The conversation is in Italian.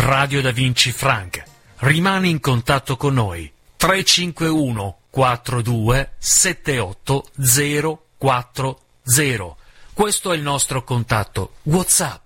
Radio Da Vinci Frank. Rimani in contatto con noi. 351 42 78 040. Questo è il nostro contatto WhatsApp.